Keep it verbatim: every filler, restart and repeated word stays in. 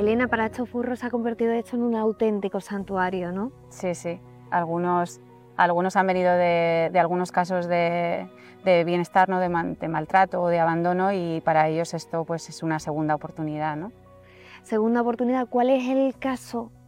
Elena, para estos furros se ha convertido esto en un auténtico santuario, ¿no? Sí, sí. Algunos, algunos han venido de, de algunos casos de, de bienestar, ¿no? de, man, de maltrato o de abandono, y para ellos esto pues, es una segunda oportunidad, ¿no? Segunda oportunidad, ¿cuál es el caso